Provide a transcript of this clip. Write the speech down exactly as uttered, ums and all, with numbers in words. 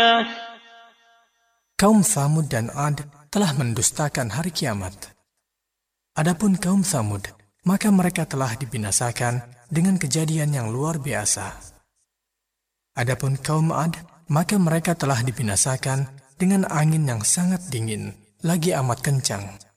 Kaum Tsamud dan Ad telah mendustakan hari kiamat. Adapun kaum Tsamud, maka mereka telah dibinasakan dengan kejadian yang luar biasa. Adapun kaum Ad, maka mereka telah dibinasakan dengan angin yang sangat dingin, lagi amat kencang.